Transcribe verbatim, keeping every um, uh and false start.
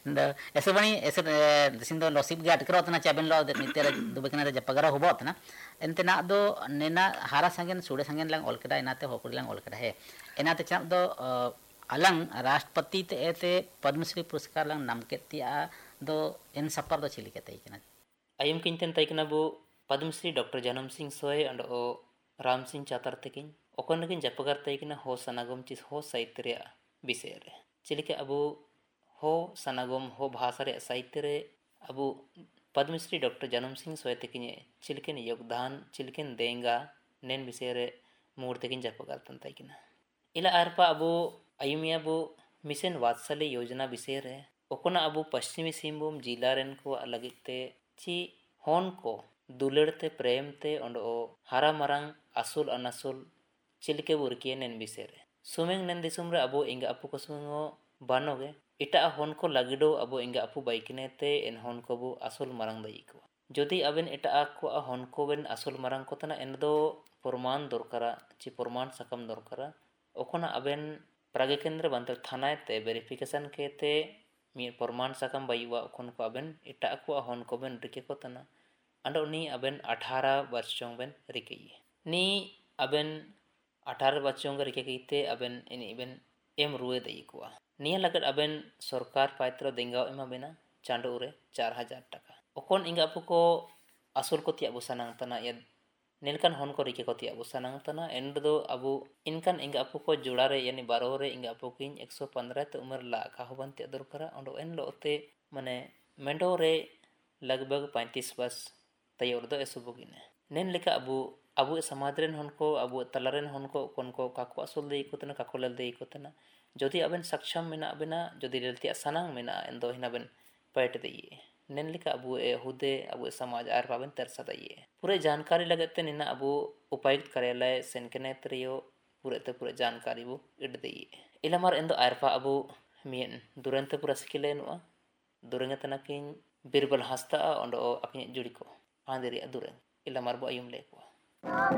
ऐसे बनी ऐसे सिंधु लॉसिप गे अटकरो तना चाबेन लो नितेर दुबेकना जपगरा होबो तना एंतेना दो नेना हारा संगेन सुडे संगेन लांग ऑल केदा इनाते होकुड़ी लांग ऑल केदा है एनाते चाप दो अलंग राष्ट्रपति ते एते पद्मश्री पुरस्कार लांग नाम केतिया दो इन सपर दो चिली केतई केना ayam kinten taikna bu Padmashri Doctor Janam Singh Soy and o Ram Singh Chatar tekin okonakin japagar taikna ho sanagom chis ho saitre bisere chilike abu ho sanagom ho bhasare saitre abu Padmashri Doctor Janam Singh Soy tekin chilken yogdan chilken denga nen bisere मूर्तिकिन जापगार तंताइकिना इला आरपा अबो आयुमिया बो mission वात्सल्य योजना विषय रे ओकोना अबो पश्चिमी सिंहभूम जिला rain को अलगिते ची होन को दुलड़ते प्रेम ते ओंडो हारा मरंग असुल अनसुल चिलके बुरकिए नेन विषय रे सुमेंग नेन दिसुम रे अबो इंगा अपु को सुंगो बानोगे इटा होन को लगिडो अबो इंगा अपु बाइकिने ते एन होन को बो असुल मरंग दई को जदि अबेन इटा को होन को बेन असुल मरंग को तना एन दो प्रमाण दरकारा ची प्रमाण सकम दरकारा ओखना अबेन प्रागे केंद्र बंतर थानाय ते वेरिफिकेशन केते मी प्रमाण सकम बाईवा ओखन को अबेन इटा को होन को बेन रिके को तना अंडो नी अबेन अठारह वर्षों बेन रिके नी अबेन अठारह वर्षों रिके कीते अबेन इनी बेन एम रुए दई को निया लगत अबेन सरकार पात्र देंगाव एमा बेना चांदो रे चार हजार टाका ओखन इंगा पुको असुल को तिया बुसानांग तना या नेलकन होन को रिके को तिया बुसानांग तना एंड दो अबु इनकन इंगा अपु को जुड़ा रे यानी बारो रे इंगा अपु किन एक सौ पंद्रह ते उम्र ला का होबन ते दरकारा ओंडो एन लोते माने मेंडो रे लगभग पैंतीस वर्ष तयोर दो एसुबुगिने नेन लेका अबु अबु समाज रेन होन को अबु तलारेन होन को कोन को काको असुल देई को तना काको लेल देई को तना जदि अबेन सक्षम मेना अबेना जदि रेलतिया सनांग मेना एंदो हिना बेन पैट देई नेन लेका अबु ए हुदे अबु समाज आर पाबेन तरसा दई पूरे जानकारी लगते निना अबु उपायुक्त कार्यालय सेनकेने त्रियो पूरे ते पूरे जानकारी बु इड दई इलामार एंदो आरपा अबु मियन दुरंत पूरा सिकिले नुआ दुरंग तनकिन बिरबल हस्ता ओंडो अपने जुड़ी को आंदेरी दुरंग इलामार बो अयुम ले को